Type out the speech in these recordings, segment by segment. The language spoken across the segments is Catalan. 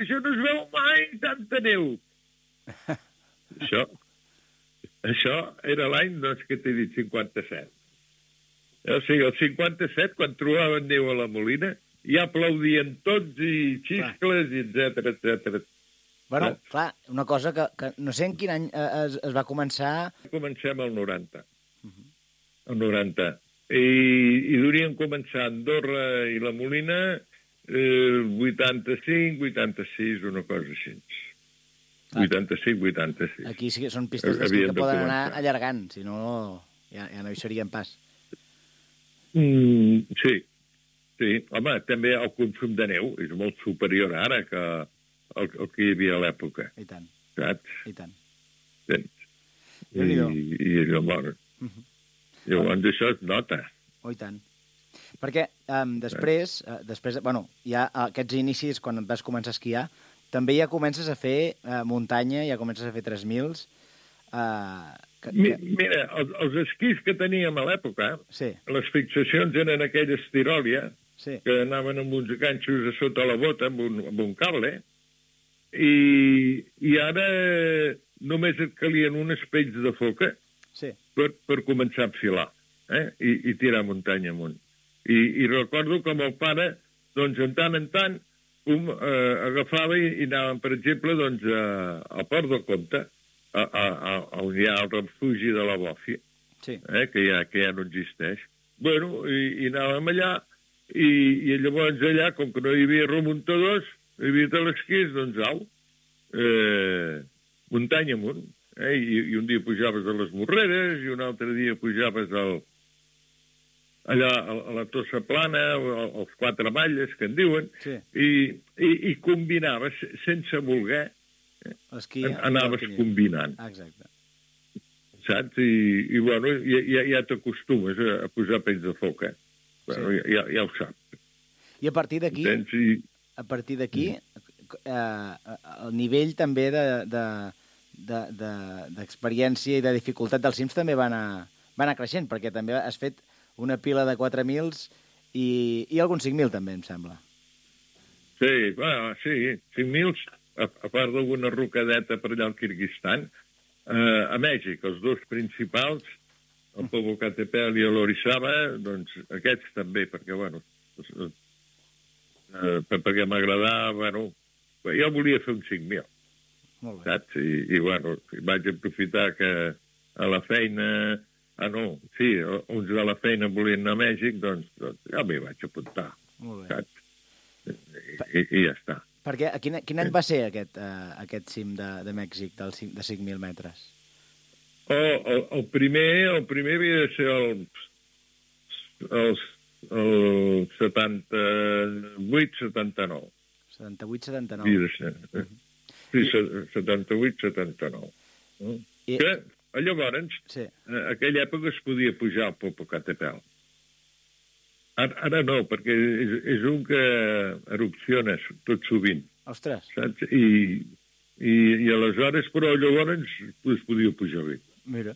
això no es veu mai, tanta neu. Això era l'any, doncs, que t'he dit, 57. O sigui, el 57, quan trobaven neu a la Molina, ja aplaudien tots i xiscles, etc. Bueno, clar, una cosa que no sé en quin any es va començar... Comencem al 90. El 90. I durien començar Andorra i la Molina 85, 86, una cosa així. 85, 86. Aquí sí que són pistes d'esquí que poden anar allargant, si no ja no hi serien pas. Sí. Home, també el consum de neu és molt superior ara que el que hi havia a l'època. I tant. Saps? I tant. I llavors... Llavors això es nota. Oh, i tant. Perquè després, bueno, ja aquests inicis, quan vas començar a esquiar, també ja comences a fer muntanya, ja comences a fer 3.000. Mira, els esquís que teníem a l'època, les fixacions eren aquelles tiròlia, que anaven amb uns ganxos a sota la bota, amb un cable, i ara només et calien unes pells de foca per començar a enfilar, i tirar muntanya amunt. I recordo que el pare, doncs, en tant, agafava i anàvem, per exemple, doncs, al Port del Comte, on hi ha el refugi de la Bòfia, que ja no existeix. Bueno, i anàvem allà, i llavors allà, com que no hi havia remuntadors, hi havia telesquís, doncs, muntanya amunt. I un dia pujaves a les Morreres, i un altre dia pujaves allà a la Tossa Plana, als Quatre Malles, que en diuen, i combinaves, sense voler, anaves combinant. Exacte. Saps? I bueno, ja t'acostumes a posar pells de foca. Bueno, ja ho saps. I a partir d'aquí, el nivell també d'experiència i de dificultat dels cims també va anar creixent, perquè també has fet una pila de 4.000 i alguns 5.000 també, em sembla. Sí, 5.000, a part d'alguna rocadeta per allà al Kirguistan, a Mèxic, els dos principals, el Popocatépetl i l'Orizaba, doncs aquests també, perquè, bueno, perquè m'agradava, bueno, jo volia fer un 5.000, saps? I, bueno, vaig aprofitar que a la feina... uns de la feina volien anar a Mèxic, doncs ja m'hi vaig apuntar, saps? I ja està. Perquè quin any va ser aquest cim de Mèxic, de 5.000 metres? El primer havia de ser el 78, 79. 78, 79. Sí, 78, 79. Que, llavors, en aquella època es podia pujar al Popocatépetl. Ara no, perquè és un que erupciona tot sovint. Ostres. Saps? I aleshores, però llavors es podia pujar bé. Mira.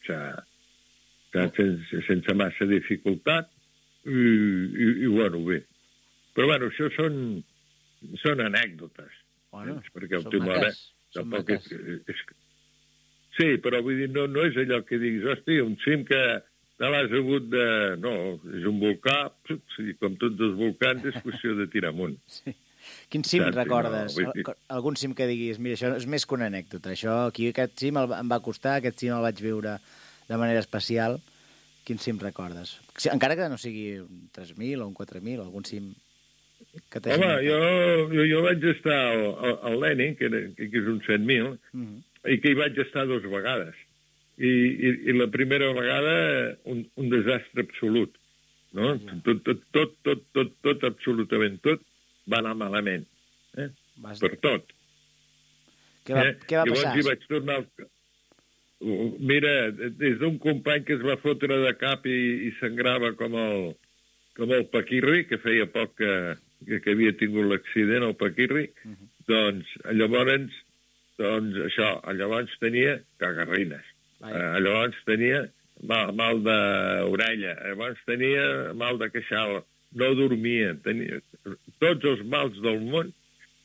Sense massa dificultat i bueno, bé. Però bueno, això són anècdotes. Bueno, perquè són maques. Sí, però vull dir, no és allò que diguis, hòstia, un cim que te l'has hagut de... No, és un volcà, com tots els volcans, és qüestió de tirar amunt. Sí. Quin cim recordes? Algun cim que diguis, mira, això és més que una anècdota. Aquest cim em va costar, aquest cim el vaig viure de manera especial. Quin cim recordes? Encara que no sigui un 3.000 o un 4.000, algun cim que t'hagi... Home, jo vaig estar al Lenin, que és un 7.000, i que hi vaig estar 2 vegades. I la primera vegada un desastre absolut. No? Tot, absolutament tot, va anar malament. Per tot. Què va passar? Llavors hi vaig tornar... Mira, des d'un company que es va fotre de cap i sangrava com el Paquirri, que feia poc que havia tingut l'accident, el Paquirri, doncs llavors tenia cagarrines. Llavors tenia mal d'orella, llavors tenia mal de queixal, no dormia, tenia tots els mals del món